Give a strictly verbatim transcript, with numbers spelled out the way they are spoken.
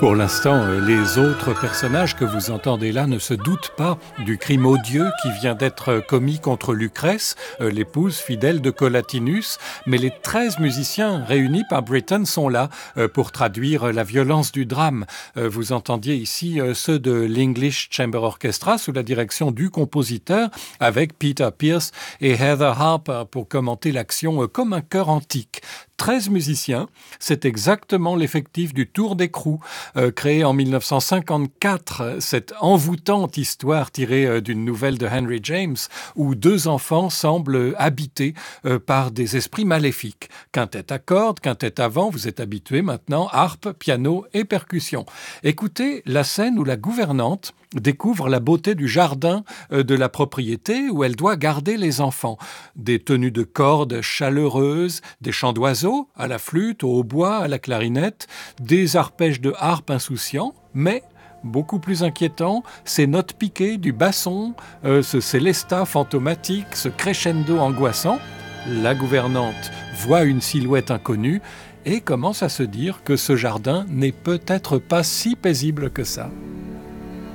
Pour l'instant, euh, les autres personnages que vous entendez là ne se doutent pas du crime odieux qui vient d'être commis contre Lucrèce, euh, l'épouse fidèle de Collatinus, mais les treize musiciens réunis par Britten sont là euh, pour traduire la violence du drame. Euh, vous entendiez ici euh, ceux de l'English Chamber Orchestra sous la direction du compositeur, avec Peter Pierce et Heather Harper pour commenter l'action euh, comme un chœur antique. treize musiciens, c'est exactement l'effectif du Tour d'écrou, euh, créé en dix-neuf cent cinquante-quatre, cette envoûtante histoire tirée euh, d'une nouvelle de Henry James, où deux enfants semblent habités euh, par des esprits maléfiques. Quintette à cordes, quintette à vent, vous êtes habitués maintenant, harpe, piano et percussion. Écoutez la scène où la gouvernante découvre la beauté du jardin euh, de la propriété où elle doit garder les enfants. Des tenues de cordes chaleureuses, des chants d'oiseaux à la flûte, au hautbois, à la clarinette, des arpèges de harpe insouciants, mais beaucoup plus inquiétant, ces notes piquées du basson, euh, ce célesta fantomatique, ce crescendo angoissant. La gouvernante voit une silhouette inconnue et commence à se dire que ce jardin n'est peut-être pas si paisible que ça.